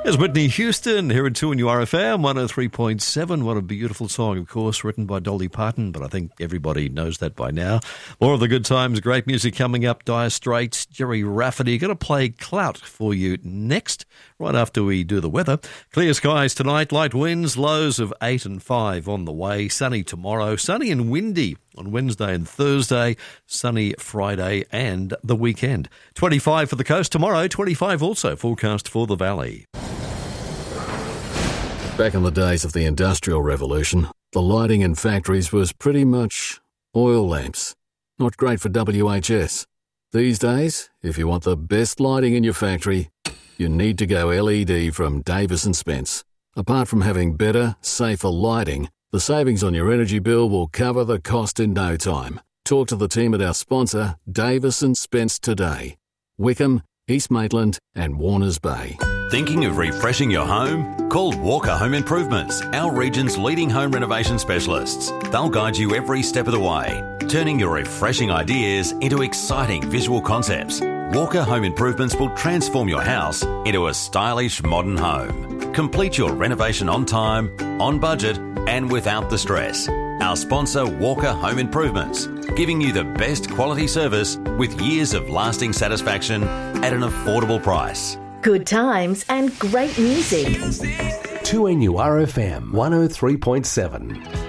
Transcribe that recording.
There's Whitney Houston here at 2NURFM 103.7. What a beautiful song, of course, written by Dolly Parton, but I think everybody knows that by now. More of the good times, great music coming up. Dire Straits, Jerry Rafferty. Going to play Clout for you next, right after we do the weather. Clear skies tonight, light winds, lows of 8 and 5 on the way. Sunny tomorrow, sunny and windy on Wednesday and Thursday, sunny Friday and the weekend. 25 for the coast tomorrow, 25 also forecast for the valley. Back in the days of the Industrial Revolution, the lighting in factories was pretty much oil lamps. Not great for WHS. These days, if you want the best lighting in your factory, you need to go LED from Davis & Spence. Apart from having better, safer lighting, the savings on your energy bill will cover the cost in no time. Talk to the team at our sponsor, Davis & Spence today. Wickham, East Maitland and Warners Bay. Thinking of refreshing your home? Call Walker Home Improvements, our region's leading home renovation specialists. They'll guide you every step of the way, turning your refreshing ideas into exciting visual concepts. Walker Home Improvements will transform your house into a stylish modern home. Complete your renovation on time, on budget and without the stress. Our sponsor, Walker Home Improvements, giving you the best quality service with years of lasting satisfaction at an affordable price. Good times and great music. 2NURFM 103.7.